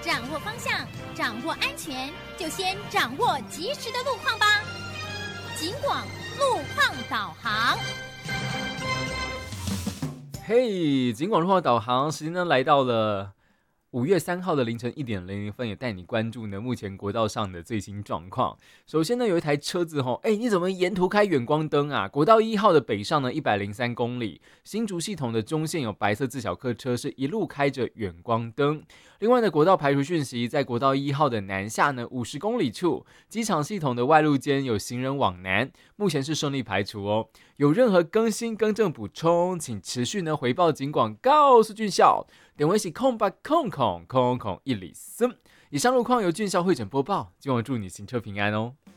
掌握方向，掌握安全，就先掌握及时的路况吧。警广路况导航。 嘿，警广路况导航时间呢来到了5月3号的凌晨1点00分，也带你关注呢目前国道上的最新状况。首先呢，有一台车子你怎么沿途开远光灯啊？国道1号的北上呢103公里，新竹系统的中线有白色自小客车是一路开着远光灯。另外呢，国道排除讯息，在国道1号的南下呢50公里处，机场系统的外路间有行人往南，目前是顺利排除哦。有任何更新更正补充，请持续呢回报警广告诉俊孝。点为是0800000103。以上路况由俊孝会诊播报，希望祝你行车平安哦。